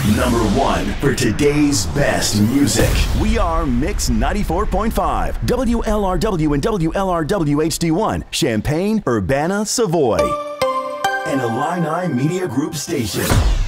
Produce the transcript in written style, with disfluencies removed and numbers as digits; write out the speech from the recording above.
Number one for today's best music. We are Mix 94.5, WLRW and WLRW HD1, Champaign, Urbana, Savoy. An Illini Media Group station.